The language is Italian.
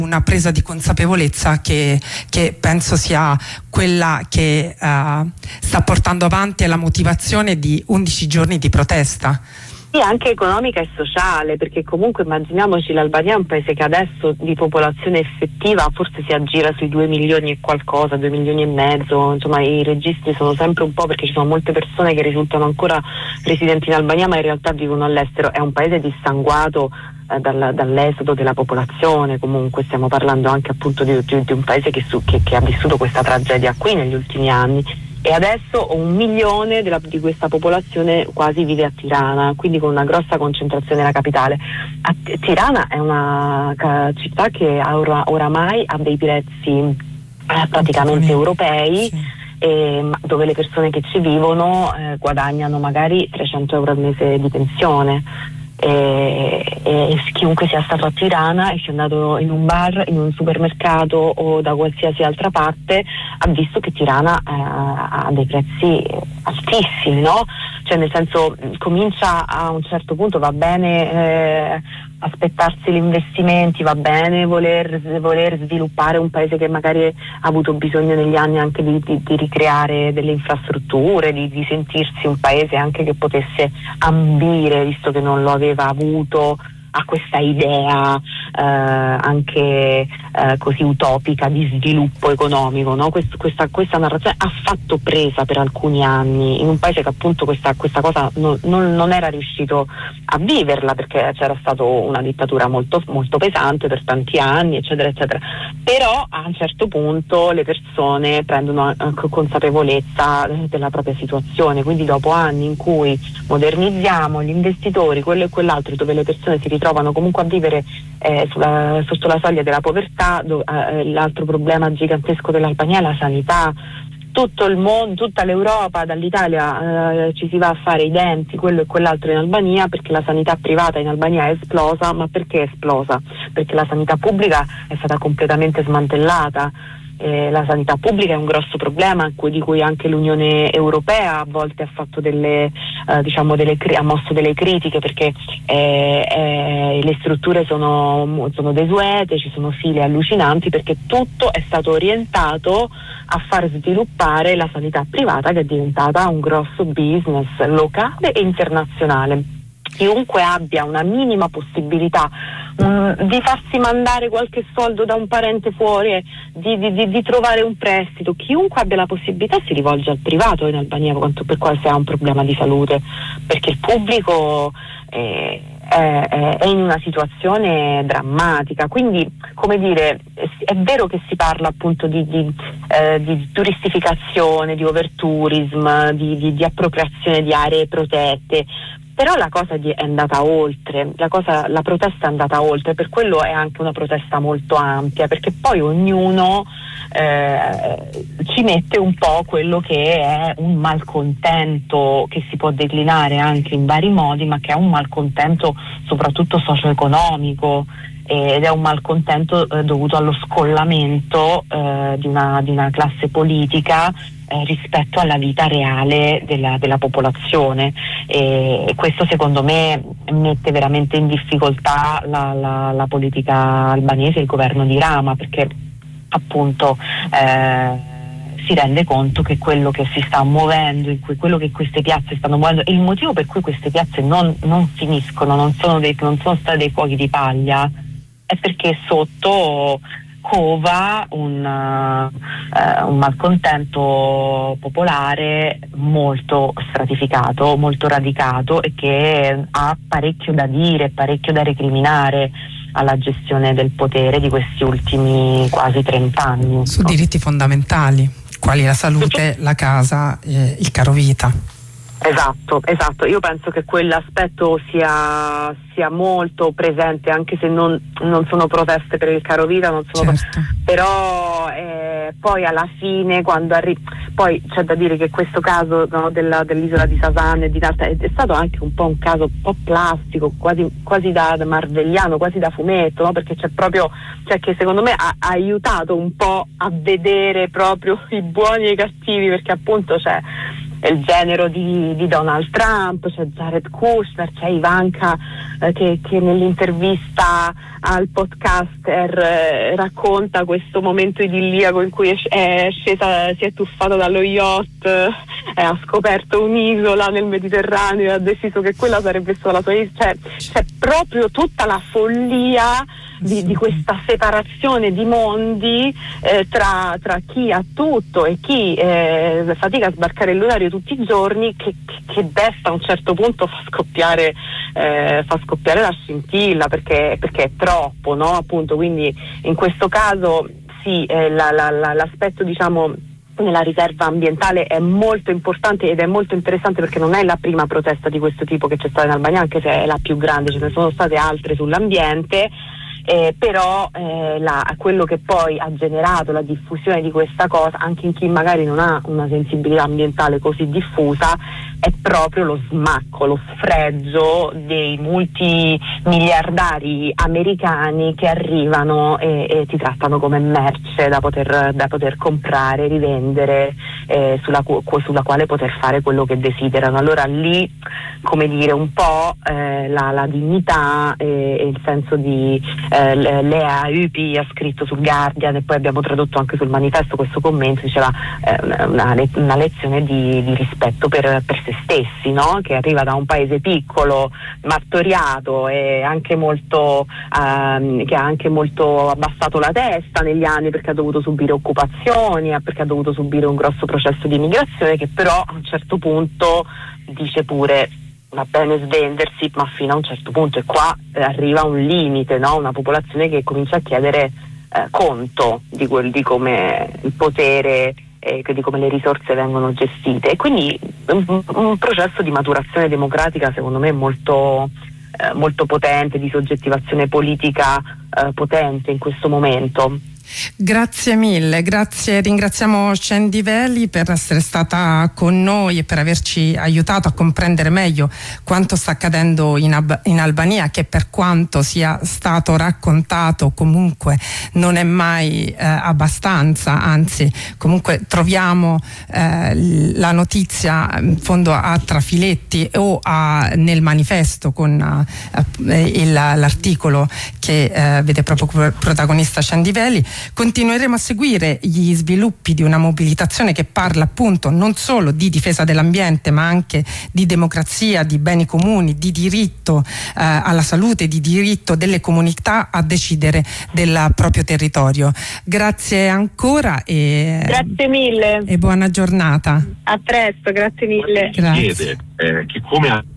una presa di consapevolezza che penso sia quella che sta portando avanti la motivazione di 11 giorni di protesta. Sì, anche economica e sociale, perché comunque immaginiamoci, l'Albania è un paese che adesso di popolazione effettiva forse si aggira sui 2 milioni e qualcosa, 2 milioni e mezzo, insomma i registri sono sempre un po', perché ci sono molte persone che risultano ancora residenti in Albania ma in realtà vivono all'estero. È un paese dissanguato dall'esodo della popolazione, comunque stiamo parlando anche appunto di un paese che ha vissuto questa tragedia qui negli ultimi anni. E adesso 1 milione di questa popolazione quasi vive a Tirana, quindi con una grossa concentrazione nella capitale. Tirana è una città che oramai ha dei prezzi praticamente europei, sì. Dove le persone che ci vivono guadagnano magari 300 euro al mese di pensione. E chiunque sia stato a Tirana e sia andato in un bar, in un supermercato o da qualsiasi altra parte ha visto che Tirana ha dei prezzi altissimi, no? Cioè nel senso, comincia a un certo punto, va bene aspettarsi gli investimenti, va bene voler sviluppare un paese che magari ha avuto bisogno negli anni anche di ricreare delle infrastrutture, di sentirsi un paese anche che potesse ambire, visto che non lo aveva avuto, a questa idea anche così utopica di sviluppo economico, no? Questa narrazione ha fatto presa per alcuni anni in un paese che appunto questa cosa non era riuscito a viverla, perché c'era stata una dittatura molto, molto pesante per tanti anni, eccetera eccetera. Però a un certo punto le persone prendono consapevolezza della propria situazione, quindi dopo anni in cui modernizziamo gli investitori, quello e quell'altro, dove le persone si ritrovano comunque a vivere sotto la soglia della povertà, l'altro problema gigantesco dell'Albania è la sanità. Tutto il mondo, tutta l'Europa, dall'Italia ci si va a fare i denti, quello e quell'altro in Albania, perché la sanità privata in Albania è esplosa. Ma perché è esplosa? Perché la sanità pubblica è stata completamente smantellata. La sanità pubblica è un grosso problema di cui anche l'Unione Europea a volte ha fatto ha mosso delle critiche, perché le strutture sono desuete, ci sono file allucinanti, perché tutto è stato orientato a far sviluppare la sanità privata, che è diventata un grosso business locale e internazionale. Chiunque abbia una minima possibilità di farsi mandare qualche soldo da un parente fuori, di trovare un prestito, chiunque abbia la possibilità si rivolge al privato in Albania per qualsiasi ha un problema di salute, perché il pubblico è in una situazione drammatica. Quindi, come dire, è vero che si parla appunto di turistificazione, di overtourism, di appropriazione di aree protette, però la cosa è andata oltre, la protesta è andata oltre, per quello è anche una protesta molto ampia, perché poi ognuno ci mette un po' quello che è un malcontento, che si può declinare anche in vari modi, ma che è un malcontento soprattutto socio-economico, ed è un malcontento dovuto allo scollamento di una classe politica rispetto alla vita reale della popolazione, e questo secondo me mette veramente in difficoltà la politica albanese, il governo di Rama, perché appunto si rende conto che quello che si sta muovendo, quello che queste piazze stanno muovendo, e il motivo per cui queste piazze non finiscono, non sono stati dei fuochi di paglia, è perché sotto cova un malcontento popolare molto stratificato, molto radicato, e che ha parecchio da dire, parecchio da recriminare alla gestione del potere di questi ultimi quasi 30 anni. Su diritti fondamentali, quali la salute, la casa, il carovita. Esatto, io penso che quell'aspetto sia molto presente, anche se non sono proteste per il carovita, però poi alla fine, quando poi c'è da dire che questo caso, no, dell'isola di Sasan e di Narta è stato anche un po' un caso un po' plastico, quasi da marvelliano, quasi da fumetto, no? Perché che secondo me ha aiutato un po' a vedere proprio i buoni e i cattivi, perché appunto il genero di Donald Trump, c'è Jared Kushner, c'è Ivanka che nell'intervista al podcaster racconta questo momento idilliaco in cui è scesa, si è tuffata dallo yacht, ha scoperto un'isola nel Mediterraneo e ha deciso che quella sarebbe stata la sua isola. Cioè, c'è proprio tutta la follia di questa separazione di mondi tra chi ha tutto e chi fatica a sbarcare il lunario tutti i giorni, che desta a un certo punto fa scoppiare la scintilla, perché è troppo, no? Appunto, quindi in questo caso sì, l'aspetto, diciamo, nella riserva ambientale è molto importante ed è molto interessante, perché non è la prima protesta di questo tipo che c'è stata in Albania, anche se è la più grande, ce ne sono state altre sull'ambiente. Però quello che poi ha generato la diffusione di questa cosa, anche in chi magari non ha una sensibilità ambientale così diffusa, è proprio lo smacco, lo sfregio dei multimiliardari americani che arrivano e ti trattano come merce da poter comprare, rivendere, sulla quale poter fare quello che desiderano. Allora lì, come dire, un po' la dignità e il senso di Lea Ypi ha scritto sul Guardian, e poi abbiamo tradotto anche sul manifesto questo commento, diceva una lezione di rispetto per se stessi, no? Che arriva da un paese piccolo, martoriato e anche molto che ha anche molto abbassato la testa negli anni, perché ha dovuto subire occupazioni, perché ha dovuto subire un grosso processo di immigrazione, che però a un certo punto dice pure: va bene svendersi, ma fino a un certo punto, e qua arriva un limite, no? Una popolazione che comincia a chiedere conto di come il potere di come le risorse vengono gestite, e quindi un processo di maturazione democratica, secondo me, molto potente, di soggettivazione politica potente in questo momento. Grazie mille, ringraziamo Scendi Veli per essere stata con noi e per averci aiutato a comprendere meglio quanto sta accadendo in Albania, che per quanto sia stato raccontato comunque non è mai abbastanza, anzi comunque troviamo la notizia in fondo a trafiletti o nel manifesto con l'articolo che vede proprio protagonista Scendi Veli. Continueremo a seguire gli sviluppi di una mobilitazione che parla appunto non solo di difesa dell'ambiente, ma anche di democrazia, di beni comuni, di diritto alla salute, di diritto delle comunità a decidere del proprio territorio. Grazie ancora grazie mille e buona giornata. A presto, grazie mille. Grazie. Che come